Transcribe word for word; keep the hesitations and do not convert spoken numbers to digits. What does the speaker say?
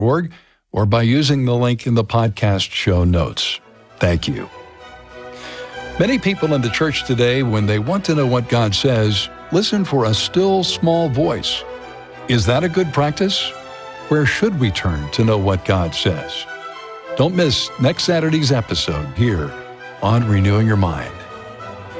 org or by using the link in the podcast show notes. Thank you. Many people in the church today, when they want to know what God says, listen for a still small voice. Is that a good practice? Where should we turn to know what God says? Don't miss next Saturday's episode here on Renewing Your Mind.